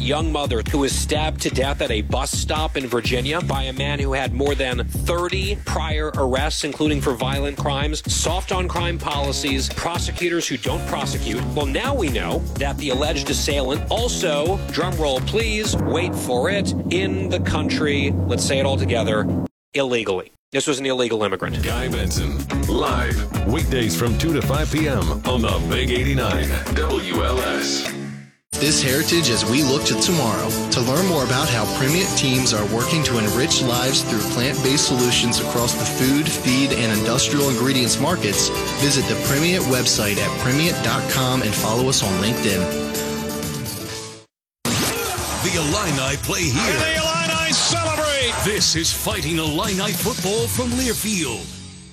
young mother who was stabbed to death at a bus stop in Virginia by a man who had more than 30 prior arrests, including for violent crimes, soft on crime policies, prosecutors who don't prosecute. Well, now we know that the alleged assailant also, drumroll please, wait for it, in the country, let's say it all together, illegally. This was an illegal immigrant. Guy Benson, live, weekdays from 2 to 5 p.m. on the Big 89 WLS. This heritage as we look to tomorrow. To learn more about how Primient teams are working to enrich lives through plant-based solutions across the food, feed, and industrial ingredients markets, visit the Primient website at primient.com and follow us on LinkedIn. The Illini play here. And the Illini celebrate. This is Fighting Illini football from Learfield.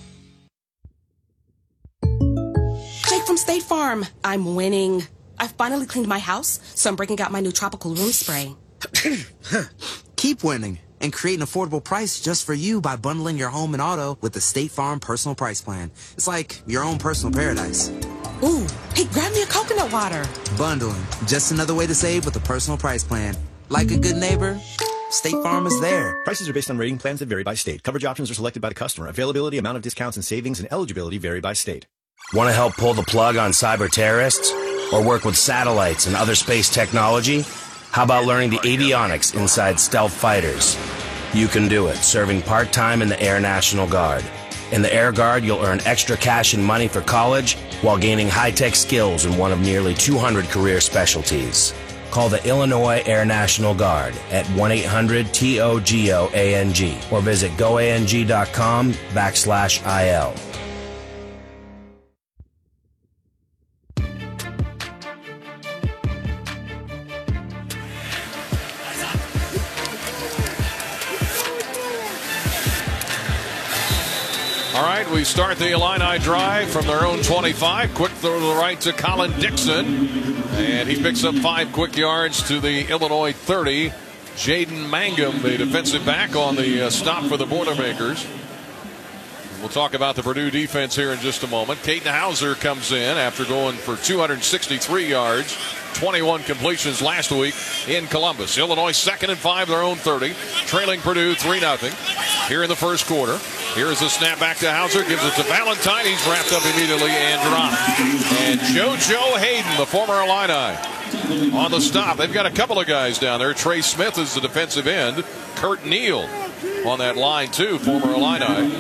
Jake from State Farm. I'm winning. I've finally cleaned my house, so I'm breaking out my new tropical room spray. Keep winning and create an affordable price just for you by bundling your home and auto with the State Farm Personal Price Plan. It's like your own personal paradise. Ooh, hey, grab me a coconut water. Bundling, just another way to save with a personal price plan. Like a good neighbor, State Farm is there. Prices are based on rating plans that vary by state. Coverage options are selected by the customer. Availability, amount of discounts and savings, and eligibility vary by state. Want to help pull the plug on cyber terrorists? Or work with satellites and other space technology? How about learning the avionics inside stealth fighters? You can do it, serving part-time in the Air National Guard. In the Air Guard, you'll earn extra cash and money for college while gaining high-tech skills in one of nearly 200 career specialties. Call the Illinois Air National Guard at 1-800-TOGOANG or visit goang.com/IL. All right, we start the Illini drive from their own 25. Quick throw to the right to Colin Dixon. And he picks up 5 quick yards to the Illinois 30. Jaden Mangum, the defensive back, on the stop for the Boilermakers. We'll talk about the Purdue defense here in just a moment. Caden Hauser comes in after going for 263 yards, 21 completions last week in Columbus. Illinois 2nd and 5, their own 30, trailing Purdue 3-0 here in the first quarter. Here's the snap back to Hauser, gives it to Valentine. He's wrapped up immediately and dropped. And JoJo Hayden, the former Illini, on the stop. They've got a couple of guys down there. Trey Smith is the defensive end. Kurt Neal on that line too, former Illini.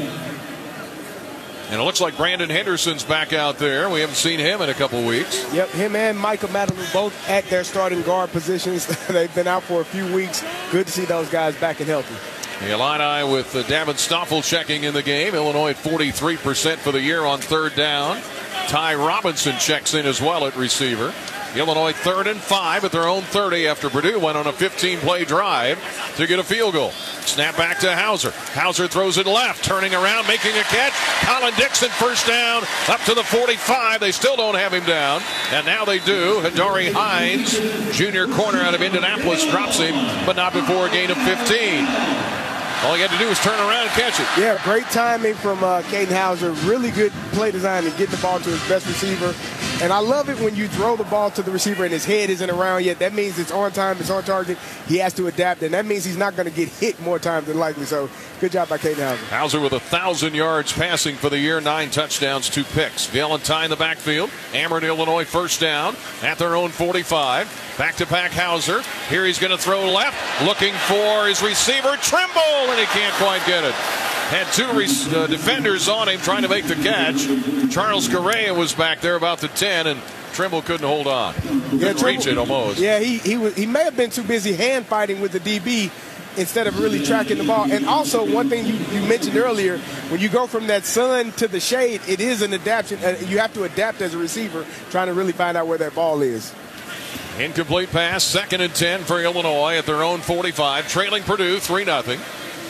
And it looks like Brandon Henderson's back out there. We haven't seen him in a couple weeks. Yep, him and Micah Madeline both at their starting guard positions. They've been out for a few weeks. Good to see those guys back and healthy. The Illini with Davin Stoffel checking in the game. Illinois at 43% for the year on third down. Ty Robinson checks in as well at receiver. Illinois 3rd and 5 at their own 30 after Purdue went on a 15-play drive to get a field goal. Snap back to Hauser. Hauser throws it left, turning around, making a catch. Colin Dixon first down up to the 45. They still don't have him down, and now they do. Hadari Hines, junior corner out of Indianapolis, drops him, but not before a gain of 15. All he had to do was turn around and catch it. Yeah, great timing from Caden Hauser. Really good play design to get the ball to his best receiver. And I love it when you throw the ball to the receiver and his head isn't around yet. That means it's on time, it's on target. He has to adapt, and that means he's not going to get hit more times than likely. So good job by Caden Hauser. Hauser with 1,000 yards passing for the year, 9 touchdowns, 2 picks. Valentine the backfield. Amherst, Illinois first down at their own 45. Back-to-back Hauser. Here he's going to throw left, looking for his receiver, Trimble, and he can't quite get it. Had 2 defenders on him trying to make the catch. Charles Correa was back there about the 10, and Trimble couldn't hold on. Couldn't reach it almost. Yeah, he may have been too busy hand fighting with the DB instead of really tracking the ball. And also, one thing you mentioned earlier, when you go from that sun to the shade, it is an adaptation. You have to adapt as a receiver, trying to really find out where that ball is. Incomplete pass, 2nd and 10 for Illinois at their own 45, trailing Purdue 3-0.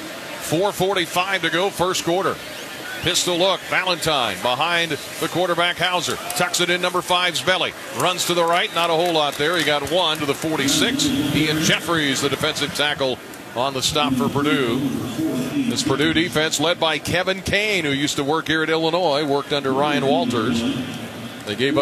4:45 to go, first quarter. Pistol look, Valentine behind the quarterback Hauser. Tucks it in number 5's belly. Runs to the right, not a whole lot there. He got 1 to the 46. Ian Jeffries, the defensive tackle, on the stop for Purdue. This Purdue defense led by Kevin Kane, who used to work here at Illinois, worked under Ryan Walters. They gave up